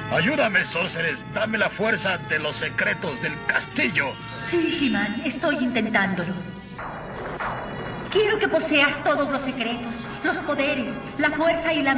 Ayúdame, Sorceress. Dame la fuerza de los secretos del castillo. Sí, He-Man, estoy intentándolo. Quiero que poseas todos los secretos, los poderes, la fuerza y la